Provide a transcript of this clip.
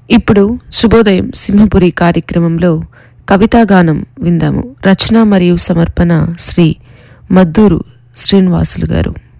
ఇప్పుడు శుభోదయం సింహపురి కార్యక్రమంలో కవితాగానం విందాము. రచన మరియు సమర్పణ శ్రీ మద్దూరు శ్రీనివాసులు గారు.